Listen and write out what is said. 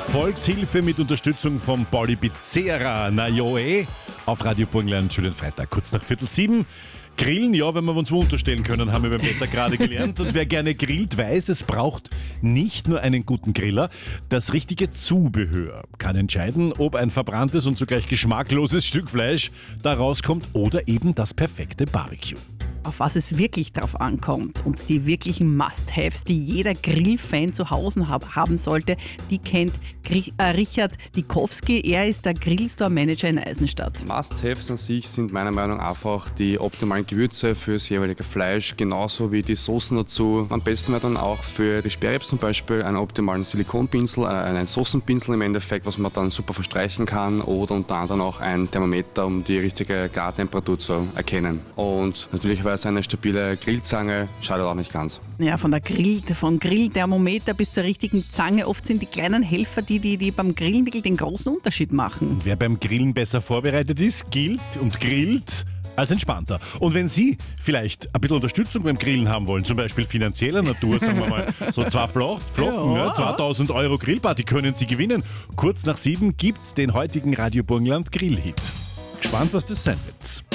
Volkshilfe mit Unterstützung von Pauli Pizzera. Na jo, auf Radio Burgenland, schönen Freitag, kurz nach 6:45. Grillen, ja, wenn wir uns wo unterstellen können, haben wir beim Wetter gerade gelernt. Und wer gerne grillt, weiß, es braucht nicht nur einen guten Griller. Das richtige Zubehör kann entscheiden, ob ein verbranntes und zugleich geschmackloses Stück Fleisch da rauskommt oder eben das perfekte Barbecue. Auf was es wirklich drauf ankommt und die wirklichen Must-Haves, die jeder Grillfan zu Hause haben sollte, die kennt Richard Dikowski. Er ist der Grillstore-Manager in Eisenstadt. Must-Haves an sich sind meiner Meinung nach einfach die optimalen Gewürze fürs jeweilige Fleisch, genauso wie die Soßen dazu. Am besten wäre dann auch für die Sperrribs zum Beispiel einen optimalen Silikonpinsel, einen Soßenpinsel im Endeffekt, was man dann super verstreichen kann, oder unter anderem auch ein Thermometer, um die richtige Gartemperatur zu erkennen. Und natürlich eine stabile Grillzange schadet auch nicht ganz. Ja, von Grillthermometer bis zur richtigen Zange. Oft sind die kleinen Helfer, die beim Grillen wirklich den großen Unterschied machen. Wer beim Grillen besser vorbereitet ist, gilt und grillt als entspannter. Und wenn Sie vielleicht ein bisschen Unterstützung beim Grillen haben wollen, zum Beispiel finanzieller Natur, sagen wir mal, so 2 Flocken, ja, 2.000 Euro Grillparty können Sie gewinnen. Kurz nach 7 gibt's den heutigen Radio Burgenland Grillhit. Gespannt, was das sein wird.